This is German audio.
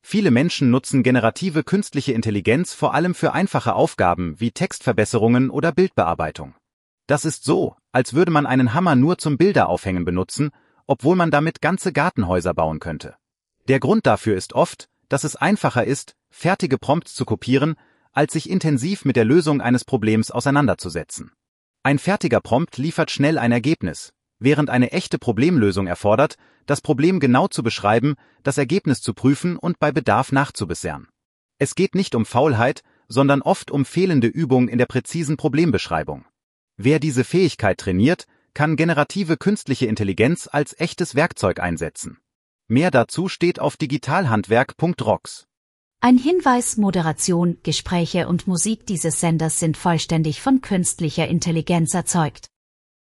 Viele Menschen nutzen generative künstliche Intelligenz vor allem für einfache Aufgaben wie Textverbesserungen oder Bildbearbeitung. Das ist so, als würde man einen Hammer nur zum Bilderaufhängen benutzen, obwohl man damit ganze Gartenhäuser bauen könnte. Der Grund dafür ist oft, dass es einfacher ist, fertige Prompts zu kopieren, als sich intensiv mit der Lösung eines Problems auseinanderzusetzen. Ein fertiger Prompt liefert schnell ein Ergebnis, während eine echte Problemlösung erfordert, das Problem genau zu beschreiben, das Ergebnis zu prüfen und bei Bedarf nachzubessern. Es geht nicht um Faulheit, sondern oft um fehlende Übung in der präzisen Problembeschreibung. Wer diese Fähigkeit trainiert, kann generative künstliche Intelligenz als echtes Werkzeug einsetzen. Mehr dazu steht auf digitalhandwerk.rocks. Ein Hinweis: Moderation, Gespräche und Musik dieses Senders sind vollständig von künstlicher Intelligenz erzeugt.